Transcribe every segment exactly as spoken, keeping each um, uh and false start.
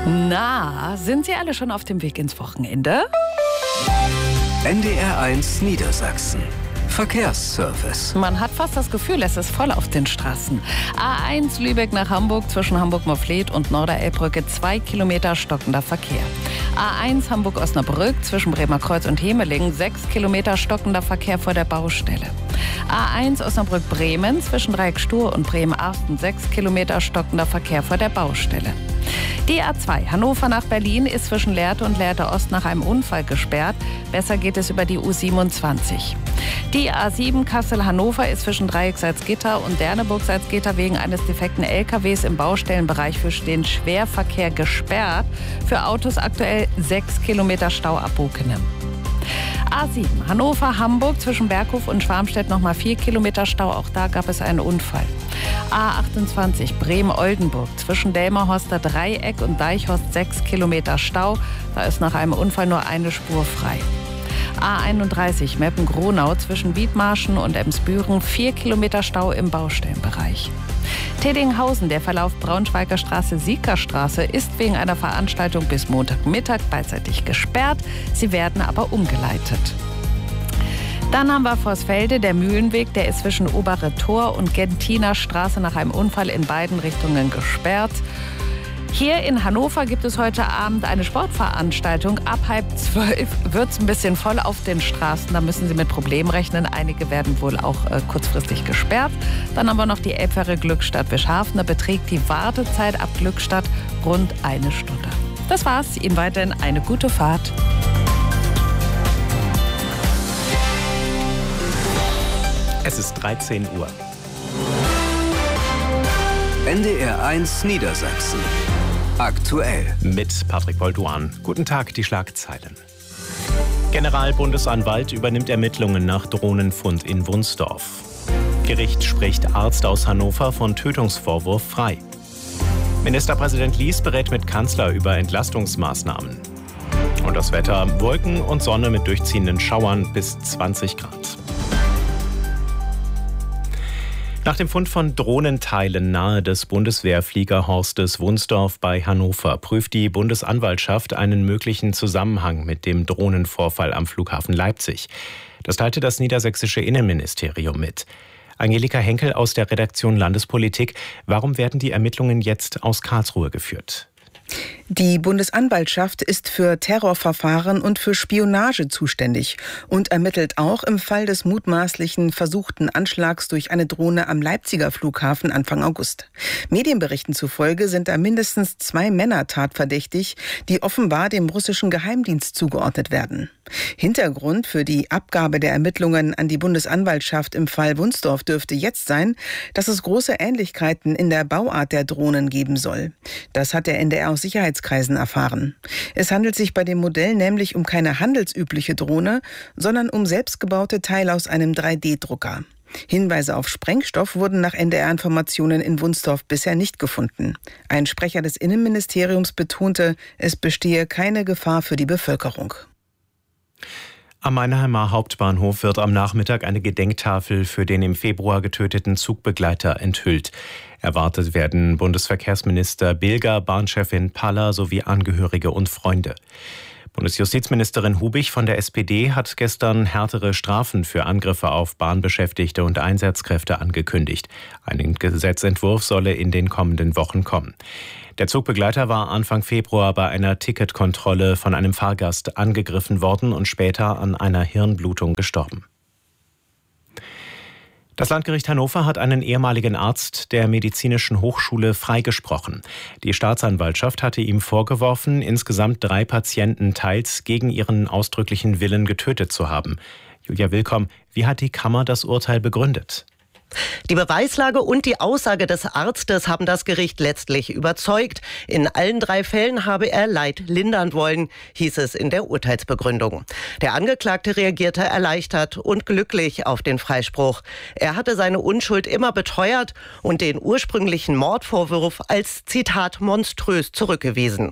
Na, sind Sie alle schon auf dem Weg ins Wochenende? N D R eins Niedersachsen. Verkehrsservice. Man hat fast das Gefühl, es ist voll auf den Straßen. A eins Lübeck nach Hamburg zwischen Hamburg-Morfleet und Norderelbbrücke, zwei Kilometer stockender Verkehr. A eins Hamburg-Osnabrück zwischen Bremer Kreuz und Hemeling, sechs Kilometer stockender Verkehr vor der Baustelle. A eins Osnabrück-Bremen zwischen Dreieck-Stur und Bremen-Arsten, sechs Kilometer stockender Verkehr vor der Baustelle. Die A zwei Hannover nach Berlin ist zwischen Lehrte und Lehrte Ost nach einem Unfall gesperrt. Besser geht es über die U siebenundzwanzig. Die A sieben Kassel-Hannover ist zwischen Dreieck-Salzgitter und Derneburg-Salzgitter wegen eines defekten L K Ws im Baustellenbereich für den Schwerverkehr gesperrt. Für Autos aktuell sechs Kilometer Stau ab Bukenem. A sieben Hannover-Hamburg zwischen Berghof und Schwarmstedt nochmal vier Kilometer Stau. Auch da gab es einen Unfall. A achtundzwanzig Bremen-Oldenburg zwischen Delmerhorster Dreieck und Deichhorst sechs Kilometer Stau. Da ist nach einem Unfall nur eine Spur frei. A einunddreißig Meppen-Gronau zwischen Wiedmarschen und Emsbüren, vier Kilometer Stau im Baustellenbereich. Teddinghausen, der Verlauf Braunschweiger Straße-Siegerstraße, ist wegen einer Veranstaltung bis Montagmittag beidseitig gesperrt. Sie werden aber umgeleitet. Dann haben wir Vorsfelde, der Mühlenweg, der ist zwischen Obere Tor und Gentiner Straße nach einem Unfall in beiden Richtungen gesperrt. Hier in Hannover gibt es heute Abend eine Sportveranstaltung. Ab halb zwölf wird es ein bisschen voll auf den Straßen. Da müssen Sie mit Problemen rechnen. Einige werden wohl auch äh, kurzfristig gesperrt. Dann haben wir noch die Elbfähre Glückstadt-Wischhafen. Da beträgt die Wartezeit ab Glückstadt rund eine Stunde. Das war's. Ihnen weiterhin eine gute Fahrt. Es ist dreizehn Uhr. N D R eins Niedersachsen. Aktuell. Mit Patrick Bolduan. Guten Tag, die Schlagzeilen. Generalbundesanwalt übernimmt Ermittlungen nach Drohnenfund in Wunsdorf. Gericht spricht Arzt aus Hannover von Tötungsvorwurf frei. Ministerpräsident Lies berät mit Kanzler über Entlastungsmaßnahmen. Und das Wetter: Wolken und Sonne mit durchziehenden Schauern bis zwanzig Grad. Nach dem Fund von Drohnenteilen nahe des Bundeswehrfliegerhorstes Wunsdorf bei Hannover prüft die Bundesanwaltschaft einen möglichen Zusammenhang mit dem Drohnenvorfall am Flughafen Leipzig. Das teilte das niedersächsische Innenministerium mit. Angelika Henkel aus der Redaktion Landespolitik. Warum werden die Ermittlungen jetzt aus Karlsruhe geführt? Die Bundesanwaltschaft ist für Terrorverfahren und für Spionage zuständig und ermittelt auch im Fall des mutmaßlichen versuchten Anschlags durch eine Drohne am Leipziger Flughafen Anfang August. Medienberichten zufolge sind da mindestens zwei Männer tatverdächtig, die offenbar dem russischen Geheimdienst zugeordnet werden. Hintergrund für die Abgabe der Ermittlungen an die Bundesanwaltschaft im Fall Wunsdorf dürfte jetzt sein, dass es große Ähnlichkeiten in der Bauart der Drohnen geben soll. Das hat der N D R aus Sicherheitskreisen erfahren. Es handelt sich bei dem Modell nämlich um keine handelsübliche Drohne, sondern um selbstgebaute Teile aus einem drei D Drucker. Hinweise auf Sprengstoff wurden nach N D R-Informationen in Wunsdorf bisher nicht gefunden. Ein Sprecher des Innenministeriums betonte, es bestehe keine Gefahr für die Bevölkerung. Am Meinheimer Hauptbahnhof wird am Nachmittag eine Gedenktafel für den im Februar getöteten Zugbegleiter enthüllt. Erwartet werden Bundesverkehrsminister Bilger, Bahnchefin Paller sowie Angehörige und Freunde. Bundesjustizministerin Hubich von der S P D hat gestern härtere Strafen für Angriffe auf Bahnbeschäftigte und Einsatzkräfte angekündigt. Ein Gesetzentwurf solle in den kommenden Wochen kommen. Der Zugbegleiter war Anfang Februar bei einer Ticketkontrolle von einem Fahrgast angegriffen worden und später an einer Hirnblutung gestorben. Das Landgericht Hannover hat einen ehemaligen Arzt der Medizinischen Hochschule freigesprochen. Die Staatsanwaltschaft hatte ihm vorgeworfen, insgesamt drei Patienten teils gegen ihren ausdrücklichen Willen getötet zu haben. Julia Willkomm, wie hat die Kammer das Urteil begründet? Die Beweislage und die Aussage des Arztes haben das Gericht letztlich überzeugt. In allen drei Fällen habe er Leid lindern wollen, hieß es in der Urteilsbegründung. Der Angeklagte reagierte erleichtert und glücklich auf den Freispruch. Er hatte seine Unschuld immer beteuert und den ursprünglichen Mordvorwurf als, Zitat, monströs zurückgewiesen.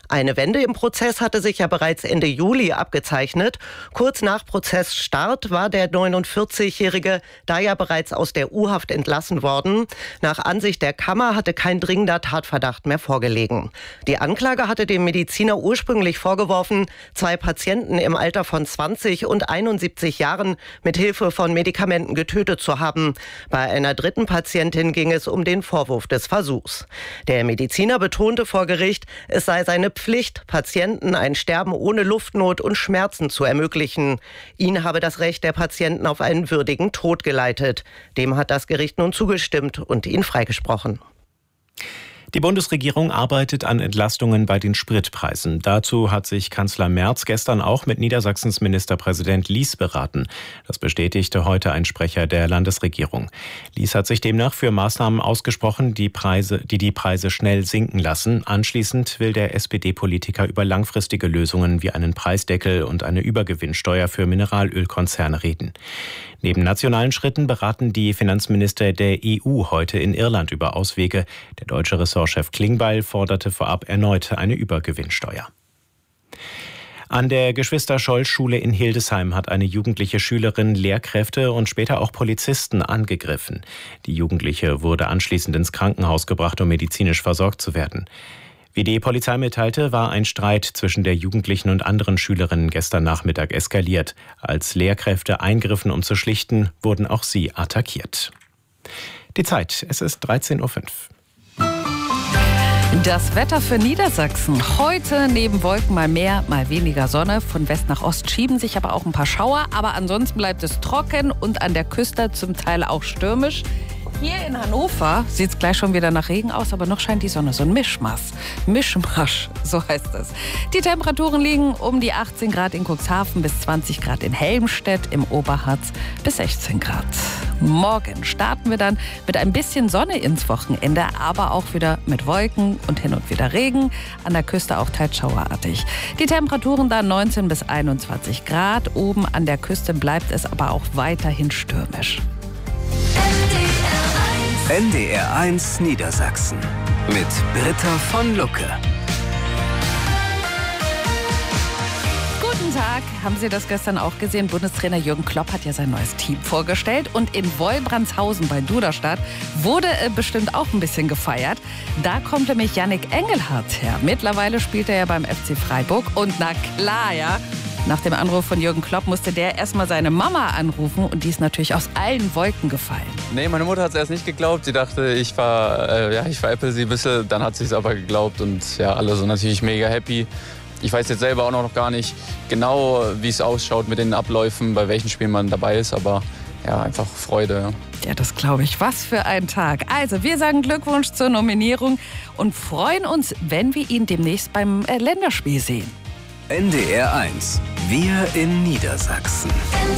Eine Wende im Prozess hatte sich ja bereits Ende Juli abgezeichnet. Kurz nach Prozessstart war der neunundvierzigjährige da ja bereits aus der U-Haft entlassen worden. Nach Ansicht der Kammer hatte kein dringender Tatverdacht mehr vorgelegen. Die Anklage hatte dem Mediziner ursprünglich vorgeworfen, zwei Patienten im Alter von zwanzig und einundsiebzig Jahren mit Hilfe von Medikamenten getötet zu haben. Bei einer dritten Patientin ging es um den Vorwurf des Versuchs. Der Mediziner betonte vor Gericht, es sei seine Pflicht, Patienten ein Sterben ohne Luftnot und Schmerzen zu ermöglichen. Ihn habe das Recht der Patienten auf einen würdigen Tod geleitet. Dem hat das Gericht nun zugestimmt und ihn freigesprochen. Die Bundesregierung arbeitet an Entlastungen bei den Spritpreisen. Dazu hat sich Kanzler Merz gestern auch mit Niedersachsens Ministerpräsident Lies beraten. Das bestätigte heute ein Sprecher der Landesregierung. Lies hat sich demnach für Maßnahmen ausgesprochen, die Preise, die die Preise schnell sinken lassen. Anschließend will der S P D-Politiker über langfristige Lösungen wie einen Preisdeckel und eine Übergewinnsteuer für Mineralölkonzerne reden. Neben nationalen Schritten beraten die Finanzminister der E U heute in Irland über Auswege. Der deutsche Ressortchef Klingbeil forderte vorab erneut eine Übergewinnsteuer. An der Geschwister-Scholl-Schule in Hildesheim hat eine jugendliche Schülerin Lehrkräfte und später auch Polizisten angegriffen. Die Jugendliche wurde anschließend ins Krankenhaus gebracht, um medizinisch versorgt zu werden. Wie die Polizei mitteilte, war ein Streit zwischen der Jugendlichen und anderen Schülerinnen gestern Nachmittag eskaliert. Als Lehrkräfte eingriffen, um zu schlichten, wurden auch sie attackiert. Die Zeit, es ist dreizehn Uhr fünf. Das Wetter für Niedersachsen. Heute neben Wolken mal mehr, mal weniger Sonne. Von West nach Ost schieben sich aber auch ein paar Schauer. Aber ansonsten bleibt es trocken und an der Küste zum Teil auch stürmisch. Hier in Hannover sieht es gleich schon wieder nach Regen aus, aber noch scheint die Sonne. So ein Mischmasch. Mischmasch, so heißt es. Die Temperaturen liegen um die achtzehn Grad in Cuxhaven bis zwanzig Grad in Helmstedt, im Oberharz bis sechzehn Grad. Morgen starten wir dann mit ein bisschen Sonne ins Wochenende, aber auch wieder mit Wolken und hin und wieder Regen. An der Küste auch teils schauerartig. Die Temperaturen dann neunzehn bis einundzwanzig Grad. Oben an der Küste bleibt es aber auch weiterhin stürmisch. N D R eins Niedersachsen mit Britta von Lucke. Guten Tag, haben Sie das gestern auch gesehen? Bundestrainer Jürgen Klopp hat ja sein neues Team vorgestellt und in Wolbrandshausen bei Duderstadt wurde äh, bestimmt auch ein bisschen gefeiert. Da kommt nämlich Yannick Engelhardt her. Mittlerweile spielt er ja beim F C Freiburg und na klar, ja, nach dem Anruf von Jürgen Klopp musste der erstmal seine Mama anrufen und die ist natürlich aus allen Wolken gefallen. Nee, meine Mutter hat es erst nicht geglaubt. Sie dachte, ich ver, äh, ja, ich veräpple sie ein bisschen. Dann hat sie es aber geglaubt und ja, alle sind natürlich mega happy. Ich weiß jetzt selber auch noch gar nicht genau, wie es ausschaut mit den Abläufen, bei welchen Spielen man dabei ist, aber ja, einfach Freude. Ja, das glaube ich. Was für ein Tag. Also, wir sagen Glückwunsch zur Nominierung und freuen uns, wenn wir ihn demnächst beim äh, Länderspiel sehen. N D R eins. Wir in Niedersachsen.